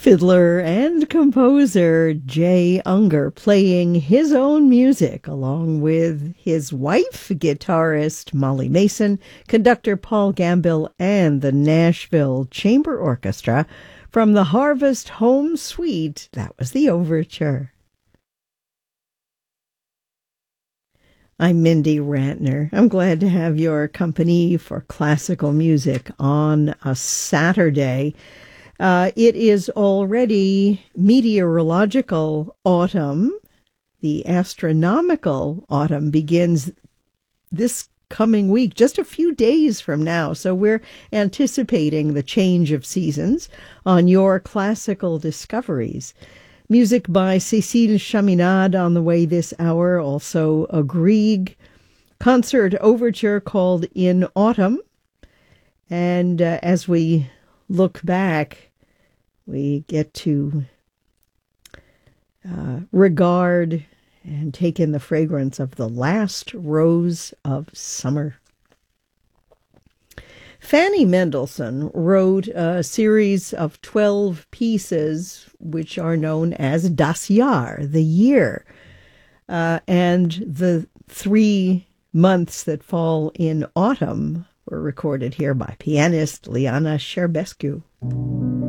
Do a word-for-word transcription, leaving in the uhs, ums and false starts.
Fiddler and composer Jay Unger playing his own music along with his wife, guitarist Molly Mason, conductor Paul Gambill, and the Nashville Chamber Orchestra from the Harvest Home Suite. That was the overture. I'm Mindy Rantner. I'm glad to have your company for classical music on a Saturday. Uh, it is already meteorological autumn. The astronomical autumn begins this coming week, just a few days from now. So we're anticipating the change of seasons on your classical discoveries. Music by Cécile Chaminade on the way this hour, also a Grieg concert overture called In Autumn. And uh, as we look back, we get to uh, regard and take in the fragrance of the last rose of summer. Fanny Mendelssohn wrote a series of twelve pieces which are known as Das Jahr, the year, uh, and the three months that fall in autumn were recorded here by pianist Liana Sherbescu.